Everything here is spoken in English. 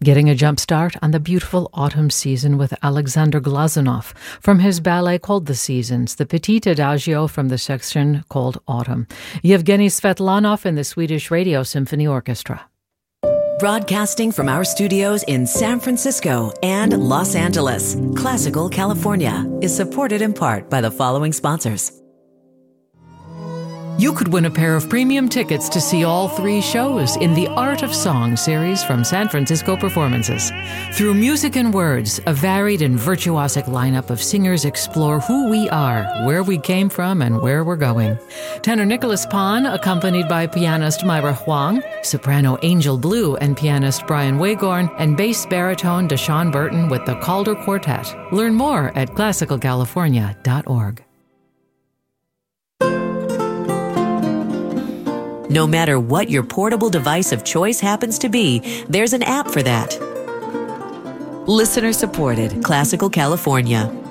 Getting a jump start on the beautiful autumn season with Alexander Glazunov from his ballet called The Seasons, the Petit Adagio from the section called Autumn. Yevgeny Svetlanov and the Swedish Radio Symphony Orchestra. Broadcasting from our studios in San Francisco and Los Angeles, Classical California is supported in part by the following sponsors. You could win a pair of premium tickets to see all 3 shows in the Art of Song series from San Francisco Performances. Through music and words, a varied and virtuosic lineup of singers explore who we are, where we came from, and where we're going. Tenor Nicholas Pon, accompanied by pianist Myra Huang, soprano Angel Blue and pianist Brian Wagorn, and bass baritone Deshaun Burton with the Calder Quartet. Learn more at classicalcalifornia.org. No matter what your portable device of choice happens to be, there's an app for that. Listener supported, Classical California.